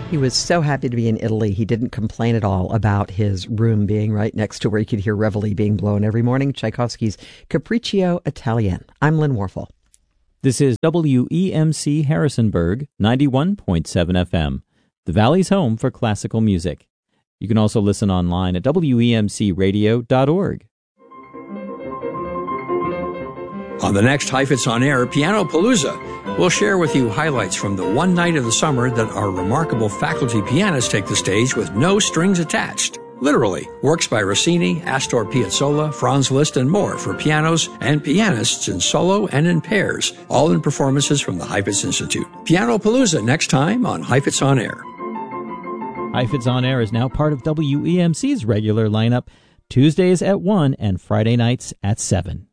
He was so happy to be in Italy, he didn't complain at all about his room being right next to where he could hear Reveille being blown every morning, Tchaikovsky's Capriccio Italien. I'm Lynn Warfel. This is WEMC Harrisonburg, 91.7 FM, the Valley's home for classical music. You can also listen online at WEMCradio.org. On the next Heifetz On Air, Piano Palooza, we'll share with you highlights from the one night of the summer that our remarkable faculty pianists take the stage with no strings attached. Literally, works by Rossini, Astor Piazzolla, Franz Liszt, and more for pianos and pianists in solo and in pairs, all in performances from the Heifetz Institute. Piano Palooza next time on Heifetz On Air. Heifetz On Air is now part of WEMC's regular lineup, Tuesdays at 1 and Friday nights at 7.